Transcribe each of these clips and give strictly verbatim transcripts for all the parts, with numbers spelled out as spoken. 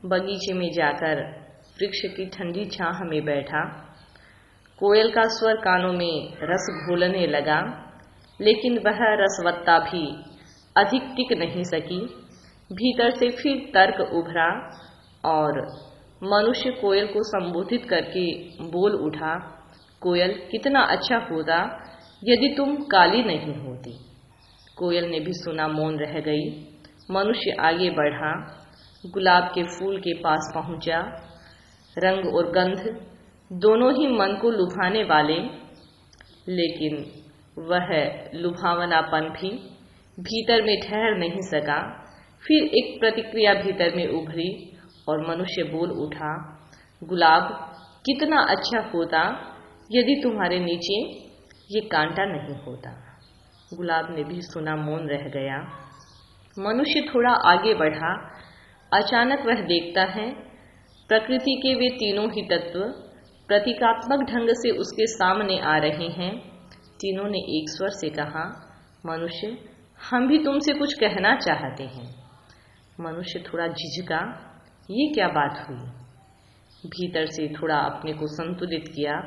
बगीचे में जाकर वृक्ष की ठंडी छाह में बैठा। कोयल का स्वर कानों में रस घोलने लगा, लेकिन वह रसवत्ता भी अधिक टिक नहीं सकी। भीतर से फिर तर्क उभरा और मनुष्य कोयल को संबोधित करके बोल उठा, कोयल, कितना अच्छा होता यदि तुम काली नहीं होती। कोयल ने भी सुना, मौन रह गई। मनुष्य आगे बढ़ा, गुलाब के फूल के पास पहुंचा। रंग और गंध दोनों ही मन को लुभाने वाले, लेकिन वह लुभावनापन भी भीतर में ठहर नहीं सका। फिर एक प्रतिक्रिया भीतर में उभरी और मनुष्य बोल उठा, गुलाब, कितना अच्छा होता यदि तुम्हारे नीचे ये कांटा नहीं होता। गुलाब ने भी सुना, मौन रह गया। मनुष्य थोड़ा आगे बढ़ा। अचानक वह देखता है प्रकृति के वे तीनों ही तत्व प्रतीकात्मक ढंग से उसके सामने आ रहे हैं। तीनों ने एक स्वर से कहा, मनुष्य, हम भी तुमसे कुछ कहना चाहते हैं। मनुष्य थोड़ा झिझका, ये क्या बात हुई। भीतर से थोड़ा अपने को संतुलित किया,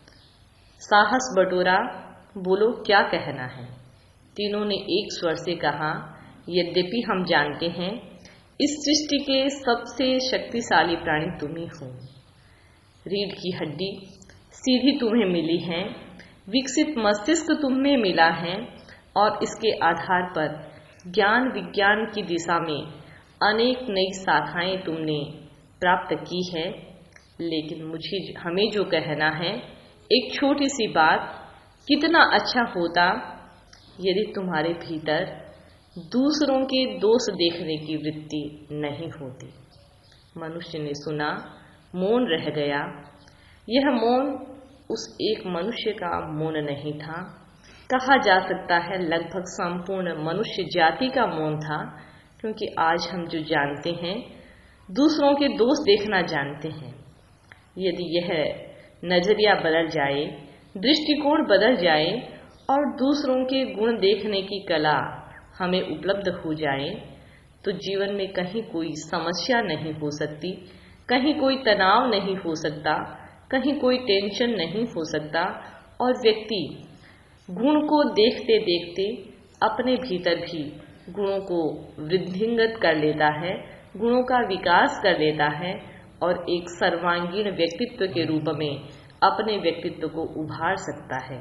साहस बटोरा, बोलो क्या कहना है। तीनों ने एक स्वर से कहा, यद्यपि हम जानते हैं इस सृष्टि के सबसे शक्तिशाली प्राणी तुम ही हो। रीढ़ की हड्डी सीधी तुम्हें मिली है, विकसित मस्तिष्क तुम्हें मिला है और इसके आधार पर ज्ञान विज्ञान की दिशा में अनेक नई शाखाएं तुमने प्राप्त की है। लेकिन मुझे हमें जो कहना है, एक छोटी सी बात, कितना अच्छा होता यदि तुम्हारे भीतर दूसरों के दोष देखने की वृत्ति नहीं होती। मनुष्य ने सुना, मौन रह गया। यह मौन उस एक मनुष्य का मौन नहीं था, कहा जा सकता है लगभग संपूर्ण मनुष्य जाति का मौन था, क्योंकि आज हम जो जानते हैं, दूसरों के दोष देखना जानते हैं। यदि यह नजरिया बदल जाए, दृष्टिकोण बदल जाए और दूसरों के गुण देखने की कला हमें उपलब्ध हो जाए, तो जीवन में कहीं कोई समस्या नहीं हो सकती, कहीं कोई तनाव नहीं हो सकता, कहीं कोई टेंशन नहीं हो सकता और व्यक्ति गुण को देखते देखते अपने भीतर भी गुणों को वृद्धिंगत कर लेता है, गुणों का विकास कर लेता है और एक सर्वांगीण व्यक्तित्व के रूप में अपने व्यक्तित्व को उभार सकता है।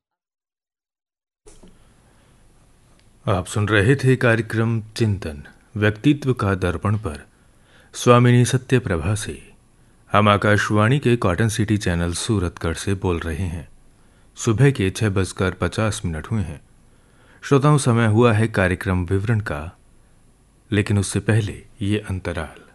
आप सुन रहे थे कार्यक्रम चिंतन व्यक्तित्व का दर्पण पर स्वामिनी सत्यप्रभा से। हम आकाशवाणी के कॉटन सिटी चैनल सूरतगढ़ से बोल रहे हैं। सुबह के छह बजकर पचास मिनट हुए हैं। श्रोताओं, समय हुआ है कार्यक्रम विवरण का, लेकिन उससे पहले ये अंतराल।